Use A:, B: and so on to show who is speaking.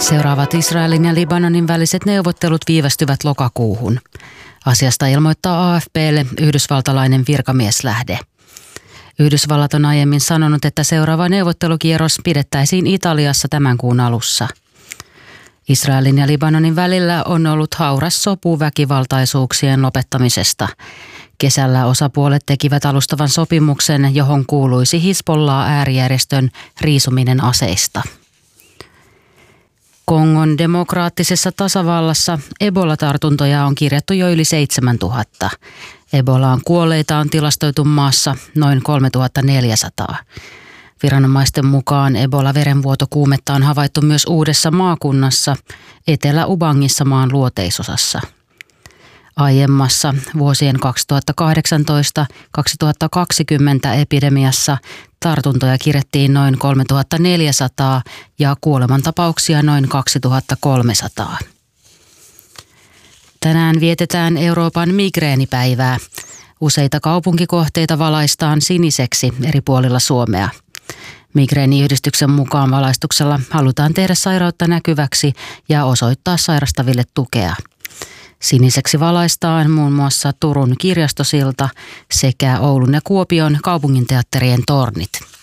A: Seuraavat Israelin ja Libanonin väliset neuvottelut viivästyvät lokakuuhun. Asiasta ilmoittaa AFP:lle yhdysvaltalainen virkamieslähde. Yhdysvallat on aiemmin sanonut, että seuraava neuvottelukierros pidettäisiin Italiassa tämän kuun alussa. Israelin ja Libanonin välillä on ollut hauras sopu väkivaltaisuuksien lopettamisesta. Kesällä osapuolet tekivät alustavan sopimuksen, johon kuuluisi Hizbollah-äärijärjestön riisuminen aseista. Kongon demokraattisessa tasavallassa Ebola-tartuntoja on kirjattu jo yli 7000. Ebolaan kuolleita on tilastoitu maassa noin 3400. Viranomaisten mukaan Ebola-verenvuotokuumetta on havaittu myös uudessa maakunnassa, Etelä-Ubangissa maan luoteisosassa. Aiemmassa vuosien 2018-2020 epidemiassa tartuntoja kirjattiin noin 3400 ja kuolemantapauksia noin 2300. Tänään vietetään Euroopan migreenipäivää. Useita kaupunkikohteita valaistaan siniseksi eri puolilla Suomea. Migreeniyhdistyksen mukaan valaistuksella halutaan tehdä sairautta näkyväksi ja osoittaa sairastaville tukea. Siniseksi valaistaan muun muassa Turun kirjastosilta sekä Oulun ja Kuopion kaupunginteatterien tornit.